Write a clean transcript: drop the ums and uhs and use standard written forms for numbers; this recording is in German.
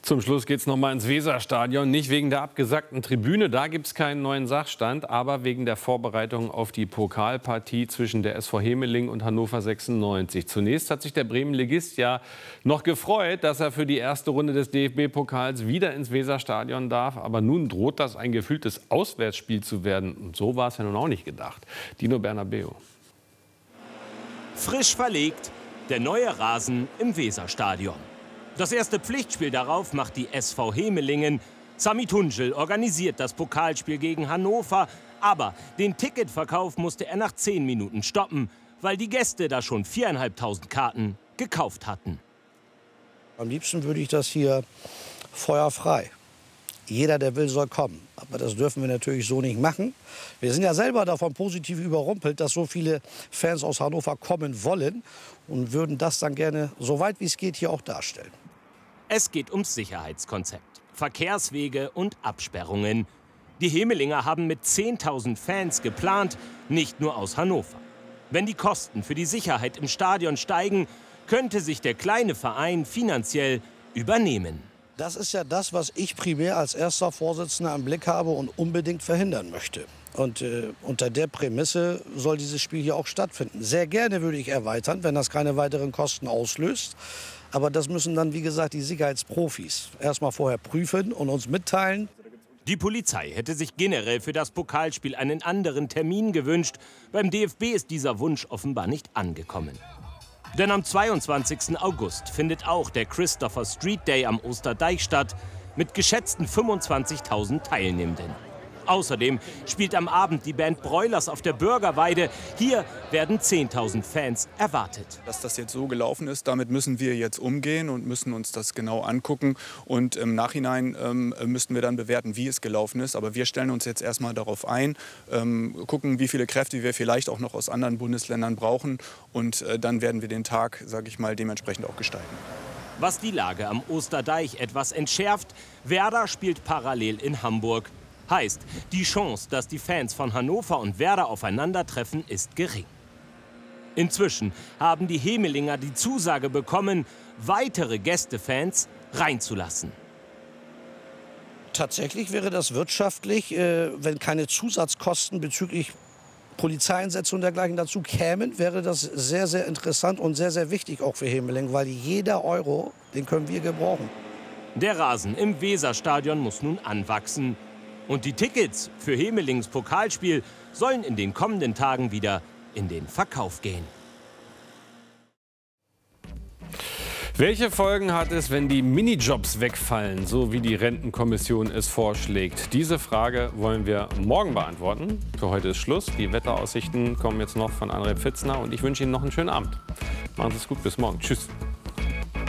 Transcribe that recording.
Zum Schluss geht es noch mal ins Weserstadion. Nicht wegen der abgesackten Tribüne, da gibt es keinen neuen Sachstand, aber wegen der Vorbereitung auf die Pokalpartie zwischen der SV Hemeling und Hannover 96. Zunächst hat sich der Bremen-Ligist ja noch gefreut, dass er für die erste Runde des DFB-Pokals wieder ins Weserstadion darf. Aber nun droht das ein gefühltes Auswärtsspiel zu werden. Und so war es ja nun auch nicht gedacht. Dino Bernabeu. Frisch verlegt, der neue Rasen im Weserstadion. Das erste Pflichtspiel darauf macht die SV Hemelingen. Sami Tunçıl organisiert das Pokalspiel gegen Hannover. Aber den Ticketverkauf musste er nach 10 Minuten stoppen, weil die Gäste da schon 4.500 Karten gekauft hatten. Am liebsten würde ich das hier feuerfrei. Jeder, der will, soll kommen. Aber das dürfen wir natürlich so nicht machen. Wir sind ja selber davon positiv überrumpelt, dass so viele Fans aus Hannover kommen wollen und würden das dann gerne, so weit wie es geht, hier auch darstellen. Es geht ums Sicherheitskonzept, Verkehrswege und Absperrungen. Die Hemelinger haben mit 10.000 Fans geplant, nicht nur aus Hannover. Wenn die Kosten für die Sicherheit im Stadion steigen, könnte sich der kleine Verein finanziell übernehmen. Das ist ja das, was ich primär als erster Vorsitzender im Blick habe und unbedingt verhindern möchte. Und unter der Prämisse soll dieses Spiel hier auch stattfinden. Sehr gerne würde ich erweitern, wenn das keine weiteren Kosten auslöst. Aber das müssen dann, wie gesagt, die Sicherheitsprofis erstmal vorher prüfen und uns mitteilen. Die Polizei hätte sich generell für das Pokalspiel einen anderen Termin gewünscht. Beim DFB ist dieser Wunsch offenbar nicht angekommen. Denn am 22. August findet auch der Christopher Street Day am Osterdeich statt, mit geschätzten 25.000 Teilnehmenden. Außerdem spielt am Abend die Band Broilers auf der Bürgerweide. Hier werden 10.000 Fans erwartet. Dass das jetzt so gelaufen ist, damit müssen wir jetzt umgehen und müssen uns das genau angucken. Und im Nachhinein müssten wir dann bewerten, wie es gelaufen ist. Aber wir stellen uns jetzt erstmal darauf ein, gucken, wie viele Kräfte wir vielleicht auch noch aus anderen Bundesländern brauchen. Und dann werden wir den Tag, sage ich mal, dementsprechend auch gestalten. Was die Lage am Osterdeich etwas entschärft, Werder spielt parallel in Hamburg. Heißt, die Chance, dass die Fans von Hannover und Werder aufeinandertreffen, ist gering. Inzwischen haben die Hemelinger die Zusage bekommen, weitere Gästefans reinzulassen. Tatsächlich wäre das wirtschaftlich, wenn keine Zusatzkosten bezüglich Polizeieinsätze und dergleichen dazu kämen, wäre das sehr, sehr interessant und sehr, sehr wichtig auch für Hemeling, weil jeder Euro, den können wir gebrauchen. Der Rasen im Weserstadion muss nun anwachsen. Und die Tickets für Hemelings Pokalspiel sollen in den kommenden Tagen wieder in den Verkauf gehen. Welche Folgen hat es, wenn die Minijobs wegfallen, so wie die Rentenkommission es vorschlägt? Diese Frage wollen wir morgen beantworten. Für heute ist Schluss. Die Wetteraussichten kommen jetzt noch von André Pfitzner und ich wünsche Ihnen noch einen schönen Abend. Machen Sie es gut, bis morgen. Tschüss.